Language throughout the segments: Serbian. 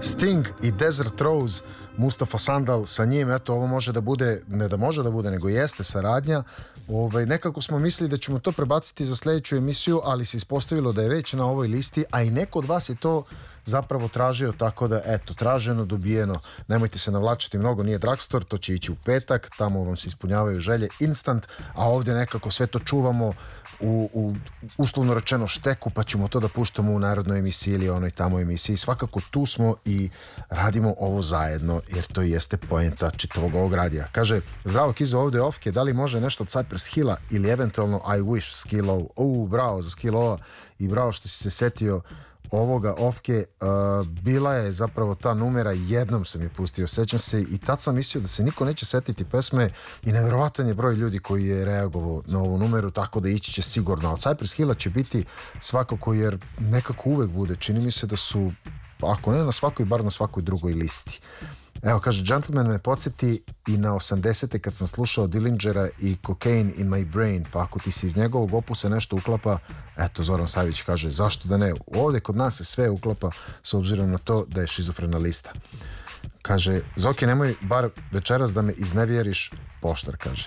Sting i Desert Rose, Mustafa Sandal sa njim, eto, ovo može da bude, ne da može da bude, nego jeste saradnja. Nekako smo mislili da ćemo to prebaciti za sljedeću emisiju, ali se ispostavilo da je već na ovoj listi, a i neko od vas je to zapravo tražio, tako da, eto, traženo, dobijeno. Nemojte se navlačiti mnogo, nije Drugstore, to će ići u petak, tamo vam se ispunjavaju želje instant, a ovdje nekako sve to čuvamo u uslovno rečeno šteku, pa ćemo to da puštamo u narodnoj emisiji ili onoj tamo emisiji. Svakako tu smo i radimo ovo zajedno, jer to jeste poenta čitavog ovog radija. Kaže, zdravo Kizo, ovdje je Ofke, da li može nešto od Cypress Hilla ili eventualno I Wish Skillow? Bravo za Skillova i bravo što si se setio ovoga Ofke. Bila je zapravo ta numera, jednom sam je pustio, sećam se, i tad sam mislio da se niko neće setiti pesme i nevjerovatan je broj ljudi koji je reagovao na ovu numeru, tako da ići će sigurno. Od Cypress Hilla će biti svakako, jer nekako uvek bude, čini mi se da su, ako ne na svakoj, bar na svakoj drugoj listi. Evo, kaže, Gentleman me podsjeti i na 80. kad sam slušao Dillingera i Cocaine in my brain, pa ako ti se iz njegovog opusa nešto uklapa, eto, Zoran Savić kaže, zašto da ne? Ovdje kod nas se sve uklapa s obzirom na to da je šizofrena lista. Kaže, Zoki, nemoj bar večeras da me iznevjeriš, poštar, kaže.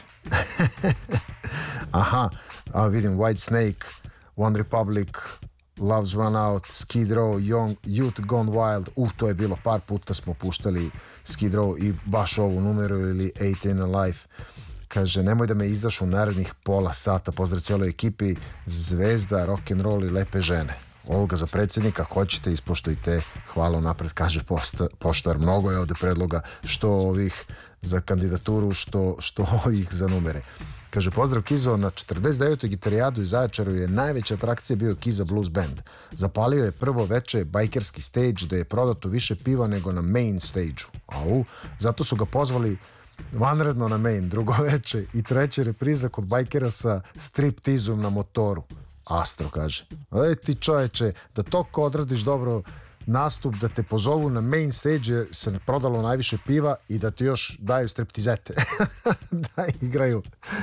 Aha, vidim, White Snake, One Republic, Love's Run Out, Skid Row, Youth Gone Wild, to je bilo, par puta smo puštali Skid Row i baš ovu numeru ili 18 Alive. Kaže, nemoj da me izdaš u narednih pola sata, pozdrav cijeloj ekipi, zvezda, rock'n'roll i lepe žene. Ovoga za predsjednika, hoćete, ispoštujte, hvala napred, kaže poštar. Mnogo je ovdje predloga, što ovih za kandidaturu, što ovih za numere. Kaže, pozdrav Kizo, na 49. gitarijadu u Zaječaru je najveća atrakcija bio Kiza Blues Band. Zapalio je prvo veče bajkerski stage, da je prodato više piva nego na main stage-u. Zato su ga pozvali vanredno na main, drugo veče i treće repriza kod bajkera sa striptizom na motoru. Astro, kaže. Ti čoveče, da toliko odradiš dobro nastup, da te pozovu na main stage jer se prodalo najviše piva i da ti još daju striptizete da igraju.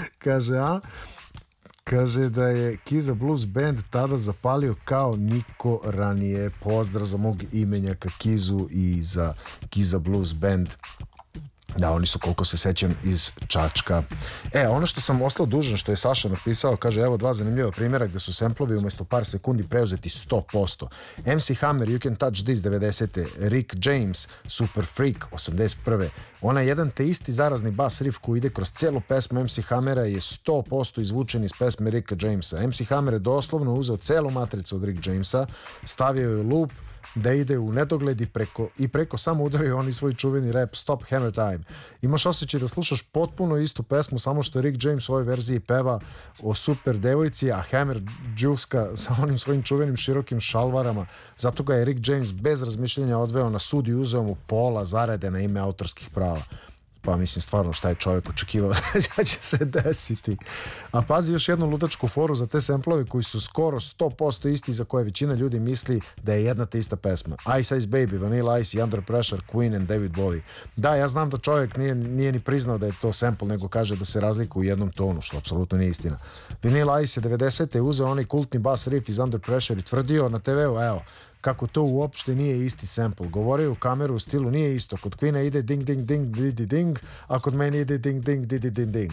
Kaže da je Kiza Blues Band tada zapalio kao niko ranije. Pozdrav za mog imenjaka Kizu i za Kiza Blues Band. Da, oni su, koliko se sećam, iz Čačka. Ono što sam ostao dužan, što je Saša napisao, kaže, evo dva zanimljiva primjera gde su semplovi umjesto par sekundi preuzeti 100%. MC Hammer, You Can Touch This 90. Rick James, Super Freak 81. Onaj jedan te isti zarazni bas riff koji ide kroz celu pesmu MC Hammera je 100% izvučen iz pesme Ricka Jamesa. MC Hammer je doslovno uzeo celu matricu od Rick Jamesa, stavio je u loop da ide u nedogled i preko samo udario oni svoj čuveni rap Stop Hammer Time. Imaš osjećaj da slušaš potpuno istu pesmu, samo što Rick James u ovoj verziji peva o super devojci, a Hammer džuska sa onim svojim čuvenim širokim šalvarama. Zato ga je Rick James bez razmišljenja odveo na sud i uzeo mu pola zarade na ime autorskih prava. Pa mislim, stvarno, šta je čovjek očekivao da će se desiti. A pazi još jednu ludačku foru za te semplove koji su skoro 100% isti, za koje većina ljudi misli da je jedna te ista pesma. Ice Ice Baby, Vanilla Ice i Under Pressure, Queen and David Bowie. Da, ja znam da čovjek nije ni priznao da je to sample, nego kaže da se razlikuje u jednom tonu, što apsolutno nije istina. Vanilla Ice je 90. uzeo onaj kultni bass riff iz Under Pressure i tvrdio na TV-u, evo, kako to uopšte nije isti sample. Govorio u kameru u stilu, nije isto. Kod Queena ide ding, ding, ding, didi, ding, a kod meni ide ding, ding, didi, ding, ding.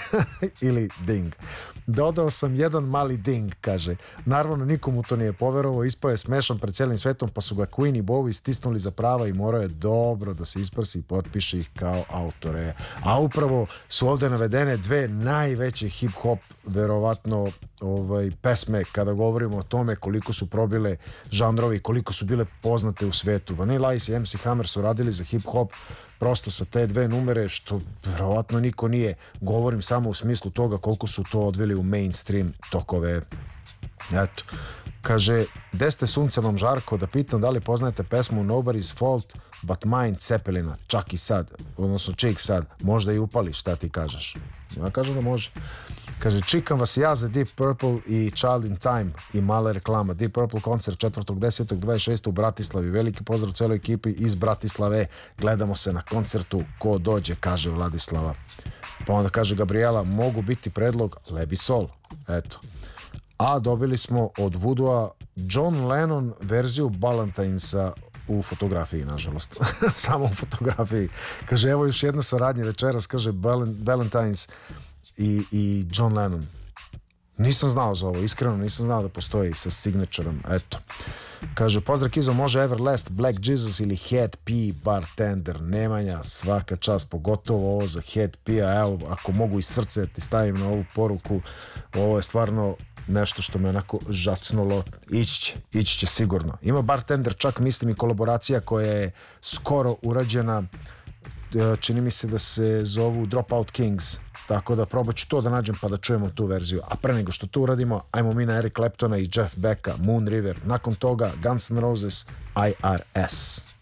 Ili ding. Dodao sam jedan mali ding, kaže. Naravno, nikomu to nije poverovao, ispao je smešan pred cijelim svetom, pa su ga Queen i Bowie stisnuli za prava i morao je dobro da se isprsi i potpiše ih kao autore. A upravo su ovdje navedene dve najveće hip-hop, verovatno, pesme, kada govorimo o tome koliko su probile žanrovi, koliko su bile poznate u svetu. Vanilla Ice i MC Hammer su radili za hip-hop prosto sa te dve numere, što verovatno niko nije. Govorim samo u smislu toga koliko su to odveli u mainstream tokove. Eto. Kaže, gde ste suncevom Žarko, da pitam da li poznajete pesmu Nobody's Fault But Mine Cepelina, čak i sad, odnosno čik sad, možda i upali, šta ti kažeš? Ja kažem da može. Kaže, čikam vas ja za Deep Purple i Child in Time i mala reklama. Deep Purple koncert 4.10.26. u Bratislavi. Veliki pozdrav celoj ekipi iz Bratislave. Gledamo se na koncertu, ko dođe, kaže Vladislava. Pa onda kaže Gabriela, mogu biti predlog Lebi Sol. Eto. A dobili smo od Voodoo-a John Lennon verziju Ballantinesa u fotografiji, nažalost. Samo u fotografiji. Kaže, evo još jedna saradnja večeras, kaže Ballantines i John Lennon. Nisam znao za ovo, iskreno nisam znao da postoji sa signaturom, eto. Kaže, pozdrav Kizo, može Everlast, Black Jesus ili Head P Bartender. Nemanja, svaka čast, pogotovo ovo za Head P-a. Evo, ako mogu i srce ti stavim na ovu poruku, ovo je stvarno nešto što me onako žacnulo. Ići će sigurno. Ima Bartender, čak mislim i kolaboracija koja je skoro urađena, čini mi se da se zovu Dropout Kings, tako da probat ću to da nađem pa da čujemo tu verziju. A pre nego što to uradimo, ajmo mi na Eric Claptona i Jeff Becka, Moon River, nakon toga Guns N' Roses, IRS.